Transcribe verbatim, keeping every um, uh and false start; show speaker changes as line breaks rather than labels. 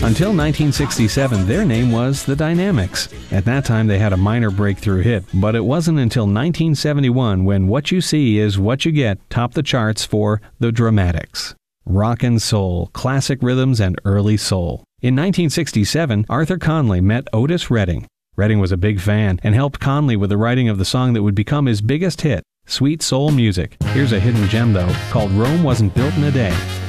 Until nineteen sixty-seven, their name was The Dynamics. At that time, they had a minor breakthrough hit, but it wasn't until nineteen seventy-one when What You See Is What You Get topped the charts for The Dramatics. Rock and soul, classic rhythms, and early soul. In nineteen sixty-seven, Arthur Conley met Otis Redding. Redding was a big fan and helped Conley with the writing of the song that would become his biggest hit, Sweet Soul Music. Here's a hidden gem, though, called Rome Wasn't Built in a Day.